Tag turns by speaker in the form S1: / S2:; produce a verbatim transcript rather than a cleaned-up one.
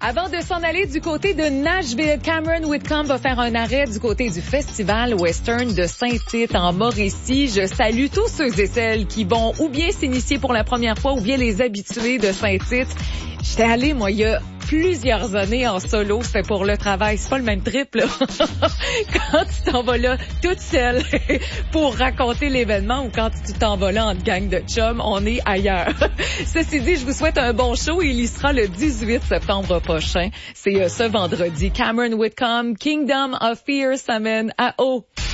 S1: Avant de s'en aller du côté de Nashville, Cameron Whitcomb va faire un arrêt du côté du Festival Western de Saint-Tite en Mauricie. Je salue tous ceux et celles qui vont ou bien s'initier pour la première fois ou bien les habitués de Saint-Tite. J'étais allée, moi, il y a plusieurs années en solo, c'était pour le travail. C'est pas le même trip, là. Quand tu t'en vas là toute seule pour raconter l'événement ou quand tu t'en vas là en gang de chums, on est ailleurs. Ceci dit, je vous souhaite un bon show. Il y sera le dix-huit septembre prochain. C'est euh, ce vendredi. Cameron Whitcomb, Kingdom of Fear s'amène à eau.